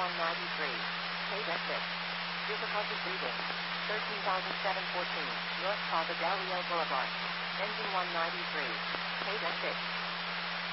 193. Paid at 6. Difficulty breathing. 13,714. North Plaza Del Rio Boulevard. Engine 193. Paid at 6.